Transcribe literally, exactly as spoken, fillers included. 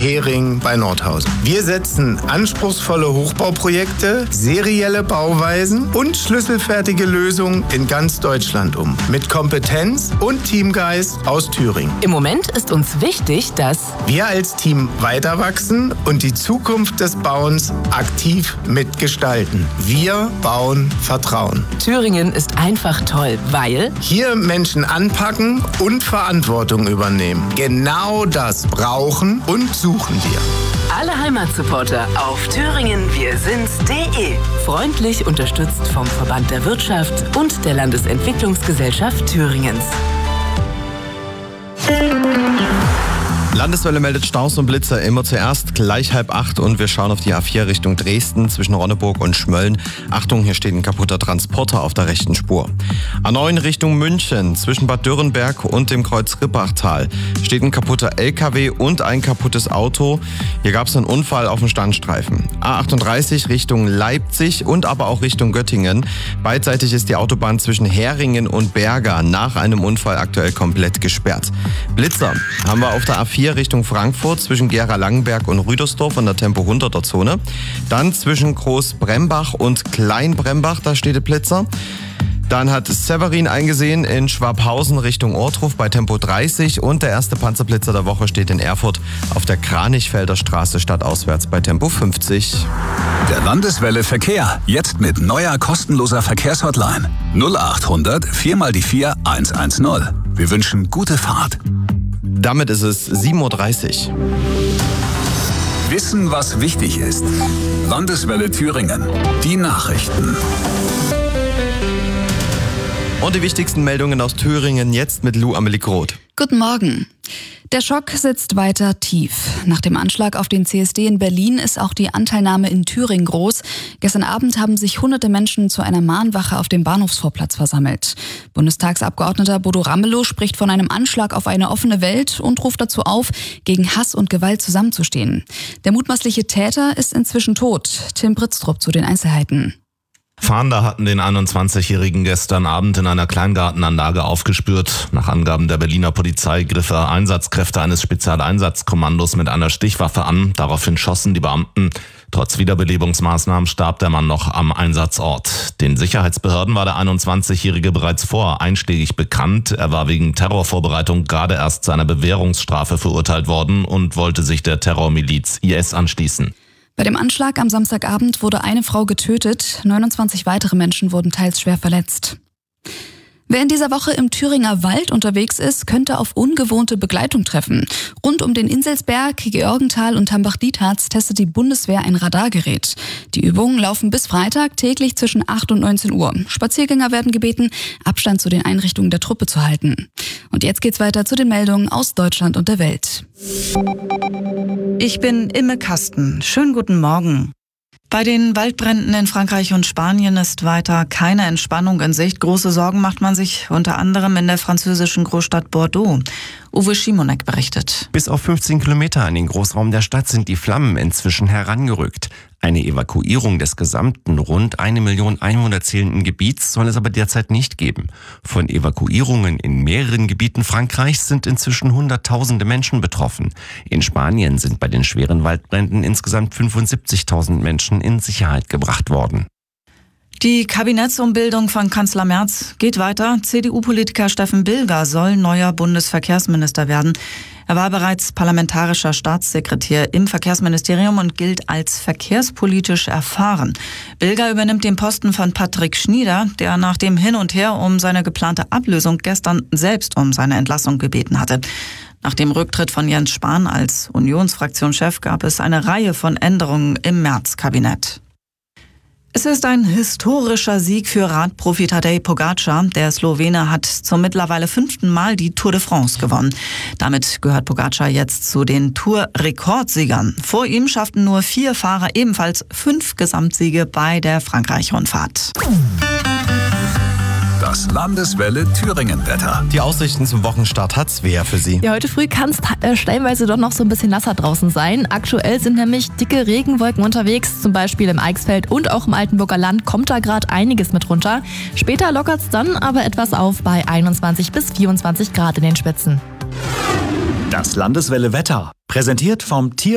Hering bei Nordhausen. Wir setzen anspruchsvolle Hochbauprojekte, serielle Bauweisen und schlüsselfertige Lösungen in ganz Deutschland um. Mit Kompetenz und Teamgeist aus Thüringen. Im Moment ist uns wichtig, dass wir als Team weiter wachsen und die Zukunft des Bauens aktiv mitgestalten. Wir bauen Vertrauen. Thüringen ist einfach toll, weil hier Menschen anpacken und Verantwortung übernehmen. Genau das brauchen und suchen wir. Alle Heimatsupporter auf thüringen wir sind's punkt de. Freundlich unterstützt vom Verband der Wirtschaft und der Landesentwicklungsgesellschaft Thüringens. Landeswelle meldet Staus und Blitzer immer zuerst, gleich halb acht, und wir schauen auf die A vier Richtung Dresden zwischen Ronneburg und Schmölln. Achtung, hier steht ein kaputter Transporter auf der rechten Spur. A neun Richtung München zwischen Bad Dürrenberg und dem Kreuz Rippachtal steht ein kaputter L K W und ein kaputtes Auto. Hier gab es einen Unfall auf dem Standstreifen. A achtunddreißig Richtung Leipzig und aber auch Richtung Göttingen. Beidseitig ist die Autobahn zwischen Heringen und Berga nach einem Unfall aktuell komplett gesperrt. Blitzer haben wir auf der A vier Richtung Frankfurt zwischen Gera-Langenberg und Rüdersdorf in der Tempo hunderter Zone. Dann zwischen Groß-Brembach und Klein-Brembach, da steht der Blitzer. Dann hat Severin eingesehen in Schwabhausen Richtung Ortruf bei Tempo dreißig und der erste Panzerblitzer der Woche steht in Erfurt auf der Kranichfelder Straße stadtauswärts bei Tempo fünfzig. Der Landeswelle Verkehr, jetzt mit neuer kostenloser Verkehrshotline null acht hundert vier mal die vier eins eins null. Wir wünschen gute Fahrt. Damit ist es sieben Uhr dreißig. Wissen, was wichtig ist. Landeswelle Thüringen. Die Nachrichten. Und die wichtigsten Meldungen aus Thüringen jetzt mit Lou Amelie Groth. Guten Morgen. Der Schock sitzt weiter tief. Nach dem Anschlag auf den C S D in Berlin ist auch die Anteilnahme in Thüringen groß. Gestern Abend haben sich hunderte Menschen zu einer Mahnwache auf dem Bahnhofsvorplatz versammelt. Bundestagsabgeordneter Bodo Ramelow spricht von einem Anschlag auf eine offene Welt und ruft dazu auf, gegen Hass und Gewalt zusammenzustehen. Der mutmaßliche Täter ist inzwischen tot. Tim Britztrup zu den Einzelheiten. Fahnder hatten den einundzwanzigjährigen gestern Abend in einer Kleingartenanlage aufgespürt. Nach Angaben der Berliner Polizei griff er Einsatzkräfte eines Spezialeinsatzkommandos mit einer Stichwaffe an. Daraufhin schossen die Beamten. Trotz Wiederbelebungsmaßnahmen starb der Mann noch am Einsatzort. Den Sicherheitsbehörden war der einundzwanzigjährige bereits vorher einschlägig bekannt. Er war wegen Terrorvorbereitung gerade erst zu einer Bewährungsstrafe verurteilt worden und wollte sich der Terrormiliz I S anschließen. Bei dem Anschlag am Samstagabend wurde eine Frau getötet, neunundzwanzig weitere Menschen wurden teils schwer verletzt. Wer in dieser Woche im Thüringer Wald unterwegs ist, könnte auf ungewohnte Begleitung treffen. Rund um den Inselsberg, Georgenthal und Hambach-Dietharz testet die Bundeswehr ein Radargerät. Die Übungen laufen bis Freitag täglich zwischen acht und neunzehn Uhr. Spaziergänger werden gebeten, Abstand zu den Einrichtungen der Truppe zu halten. Und jetzt geht's weiter zu den Meldungen aus Deutschland und der Welt. Ich bin Imme Kasten. Schönen guten Morgen. Bei den Waldbränden in Frankreich und Spanien ist weiter keine Entspannung in Sicht. Große Sorgen macht man sich unter anderem in der französischen Großstadt Bordeaux. Uwe Schimonek berichtet. Bis auf fünfzehn Kilometer an den Großraum der Stadt sind die Flammen inzwischen herangerückt. Eine Evakuierung des gesamten rund eine Million Einwohner zählenden Gebiets soll es aber derzeit nicht geben. Von Evakuierungen in mehreren Gebieten Frankreichs sind inzwischen Hunderttausende Menschen betroffen. In Spanien sind bei den schweren Waldbränden insgesamt fünfundsiebzigtausend Menschen in Sicherheit gebracht worden. Die Kabinettsumbildung von Kanzler Merz geht weiter. C D U-Politiker Steffen Bilger soll neuer Bundesverkehrsminister werden. Er war bereits parlamentarischer Staatssekretär im Verkehrsministerium und gilt als verkehrspolitisch erfahren. Bilger übernimmt den Posten von Patrick Schnieder, der nach dem Hin und Her um seine geplante Ablösung gestern selbst um seine Entlassung gebeten hatte. Nach dem Rücktritt von Jens Spahn als Unionsfraktionschef gab es eine Reihe von Änderungen im Merz-Kabinett. Es ist ein historischer Sieg für Radprofi Tadej Pogačar. Der Slowene hat zum mittlerweile fünften Mal die Tour de France gewonnen. Damit gehört Pogačar jetzt zu den Tour-Rekordsiegern. Vor ihm schafften nur vier Fahrer ebenfalls fünf Gesamtsiege bei der Frankreich-Rundfahrt. Das Landeswelle Thüringen-Wetter. Die Aussichten zum Wochenstart hat Svea für Sie. Ja, heute früh kann es äh, stellenweise doch noch so ein bisschen nasser draußen sein. Aktuell sind nämlich dicke Regenwolken unterwegs, zum Beispiel im Eichsfeld und auch im Altenburger Land kommt da gerade einiges mit runter. Später lockert es dann aber etwas auf bei einundzwanzig bis vierundzwanzig Grad in den Spitzen. Das Landeswelle Wetter, präsentiert vom Tier